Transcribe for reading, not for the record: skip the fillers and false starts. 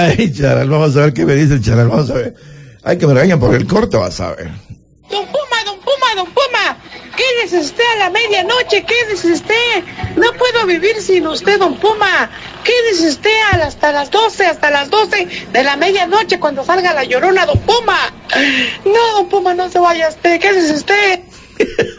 Ay, Charal, vamos a ver qué me dice el Charal, vamos a ver. Ay, que me regañan por el corte, vas a ver. Don Puma, quédese usted a la medianoche, quédese usted. No puedo vivir sin usted, don Puma. Quédese usted hasta las 12 de la medianoche cuando salga la Llorona, don Puma. No, don Puma, no se vaya usted, quédese usted.